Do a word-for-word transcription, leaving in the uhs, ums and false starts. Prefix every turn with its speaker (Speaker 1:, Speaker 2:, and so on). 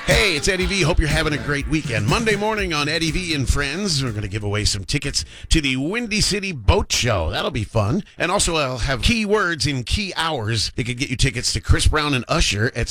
Speaker 1: Hey, it's Eddie V. Hope you're having a great weekend. Monday morning on Eddie V and Friends, we're going to give away some tickets to the Windy City Boat Show. That'll be fun. And also, I'll have key words in key hours that could get you tickets to Chris Brown and Usher at